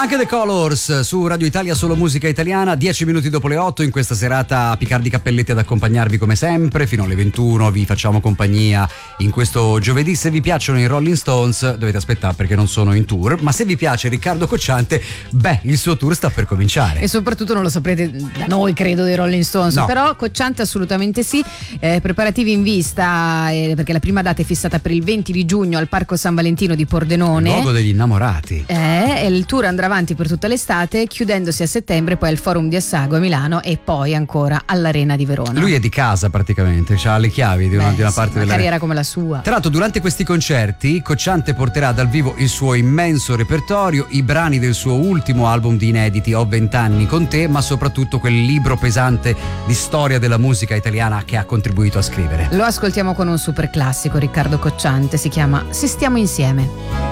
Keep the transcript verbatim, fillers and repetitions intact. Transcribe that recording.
Anche The Colors su Radio Italia, solo musica italiana, dieci minuti dopo le otto in questa serata. Picardi Cappelletti ad accompagnarvi come sempre fino alle ventuno, vi facciamo compagnia in questo giovedì. Se vi piacciono i Rolling Stones dovete aspettare perché non sono in tour, ma se vi piace Riccardo Cocciante, beh, il suo tour sta per cominciare. E soprattutto non lo saprete da noi, credo, dei Rolling Stones, no. Però Cocciante assolutamente sì. Eh, preparativi in vista, eh, perché la prima data è fissata per il venti di giugno al Parco San Valentino di Pordenone, luogo degli innamorati. Eh, e il tour andrà avanti per tutta l'estate, chiudendosi a settembre poi al Forum di Assago a Milano e poi ancora all'Arena di Verona. Lui è di casa praticamente, ha le chiavi di una, Beh, di una sì, parte una della carriera come la sua. Tra l'altro, durante questi concerti Cocciante porterà dal vivo il suo immenso repertorio, i brani del suo ultimo album di inediti Ho vent'anni con te, ma soprattutto quel libro pesante di storia della musica italiana che ha contribuito a scrivere. Lo ascoltiamo con un super classico, Riccardo Cocciante, si chiama Se stiamo insieme.